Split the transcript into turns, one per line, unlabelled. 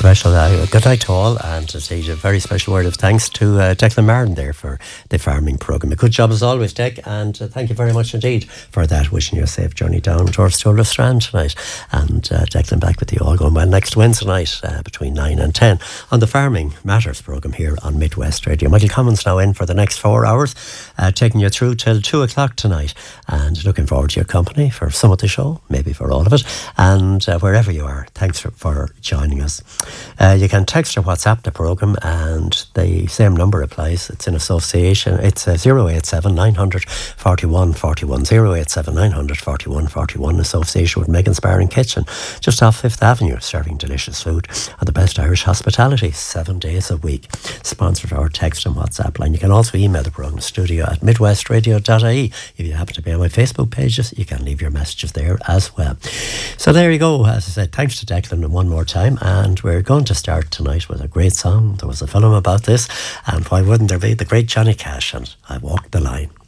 special good night to all, and to say a very special word of thanks to Declan Martin there for the farming programme. A good job as always, Dec, and thank you very much indeed for that. Wishing you a safe journey down towards Tullow Strand tonight, and Declan back with you all going well next Wednesday night between 9 and 10 on the Farming Matters programme here on Midwest Radio. Michael Commons now in for the next 4 hours, taking you through till 2 o'clock tonight, and looking forward to your company for some of the show, maybe for all of it, and wherever you are, thanks for joining us. You can text or WhatsApp the programme, and the same number applies. It's in association. It's 087 900 41 41, 087 900 41 41, association with Megan's Bar and Kitchen, just off 5th Avenue, serving delicious food and the best Irish hospitality 7 days a week. Sponsored our text and WhatsApp line. You can also email the programme studio at midwestradio.ie. If you happen to be on my Facebook pages, you can leave your messages there as well. So there you go. As I said, thanks to Declan one more time, and we're going to start tonight with a great song. There was a film about this, and why wouldn't there be? The great Johnny Cash and I Walked the Line.